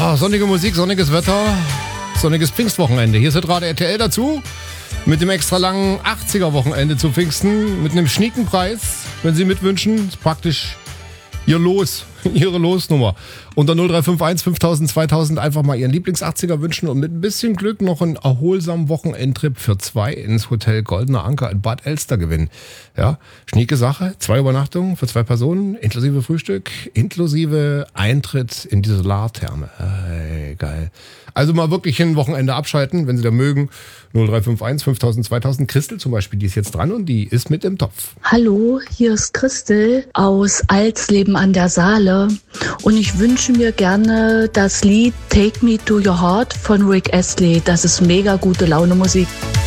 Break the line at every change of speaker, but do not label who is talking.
Ja, sonnige Musik, sonniges Wetter, sonniges Pfingstwochenende. Hier ist gerade RTL dazu mit dem extra langen 80er-Wochenende zu Pfingsten mit einem schnieken Preis. Wenn Sie mitwünschen, ist praktisch Ihr Los, Ihre Losnummer. Unter 0351 5000 2000 einfach mal Ihren Lieblings-80er wünschen und mit ein bisschen Glück noch einen erholsamen Wochenendtrip für 2 ins Hotel Goldener Anker in Bad Elster gewinnen. Ja, schnieke Sache, 2 Übernachtungen für 2 Personen, inklusive Frühstück, inklusive Eintritt in die Solartherme. Hey, geil. Also mal wirklich ein Wochenende abschalten, wenn Sie da mögen. 0351 5000 2000. Christel zum Beispiel, die ist jetzt dran und die ist mit im Topf.
Hallo, hier ist Christel aus Alsleben an der Saale und ich wünsche mir gerne das Lied Take Me to Your Heart von Rick Astley. Das ist mega gute Laune Musik.